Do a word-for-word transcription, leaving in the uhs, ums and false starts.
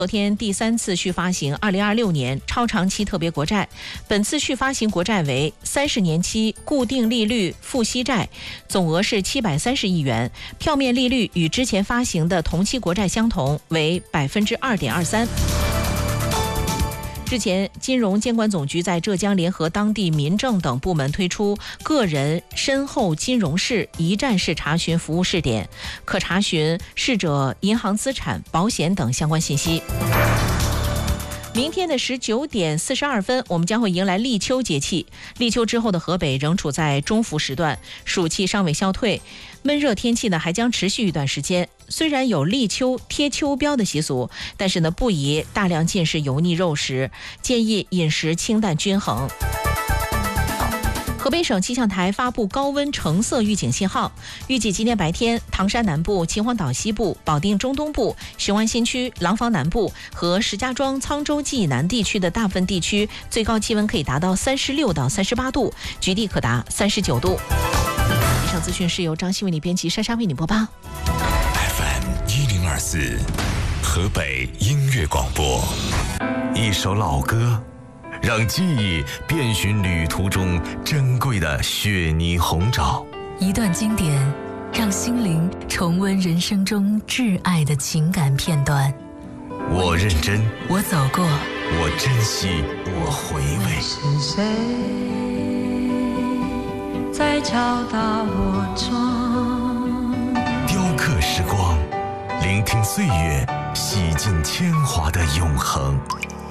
昨天第三次续发行二零二六年超长期特别国债，本次续发行国债为三十年期固定利率付息债，总额是七百三十亿元，票面利率与之前发行的同期国债相同，为百分之二点二三。之前，金融监管总局在浙江联合当地民政等部门推出个人身后金融室一站式查询服务试点，可查询逝者银行资产、保险等相关信息。明天的十九点四十二分，我们将会迎来立秋节气。立秋之后的河北仍处在中伏时段，暑气尚未消退，闷热天气呢还将持续一段时间。虽然有立秋贴秋膘的习俗，但是呢不宜大量进食油腻肉食，建议饮食清淡均衡。河北省气象台发布高温橙色预警信号，预计今天白天，唐山南部、秦皇岛西部、保定中东部、雄安新区、廊坊南部和石家庄、沧州冀以南地区的大部分地区，最高气温可以达到三十六到三十八度，局地可达三十九度。以上资讯是由张希为你编辑，珊珊为你播报。 F M 一零二四，河北音乐广播，一首老歌。让记忆遍寻旅途中珍贵的雪泥红枣， 一段经典，让心灵重温人生中挚爱的情感片段。 我认真， 我走过， 我珍惜，我回味。 是谁在敲打我窗？ 雕刻时光，聆听岁月洗尽铅华的永恒。